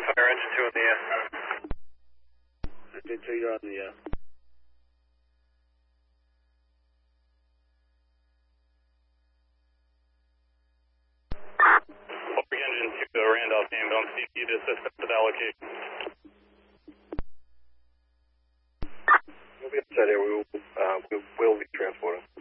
fire, engine 2 in the air. Engine 2, you're on the air. Engine 2 to Randolph ambulance, CT to assist with allocation. We'll be outside here. We will be transporting.